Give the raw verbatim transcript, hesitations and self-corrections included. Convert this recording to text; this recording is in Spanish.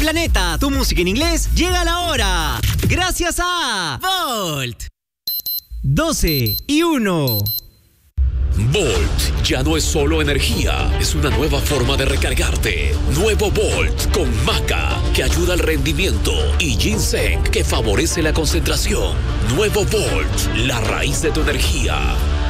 Planeta, tu música en inglés llega a la hora. Gracias a Volt. doce y uno. Volt ya no es solo energía, es una nueva forma de recargarte. Nuevo Volt con maca, que ayuda al rendimiento, y ginseng, que favorece la concentración. Nuevo Volt, la raíz de tu energía.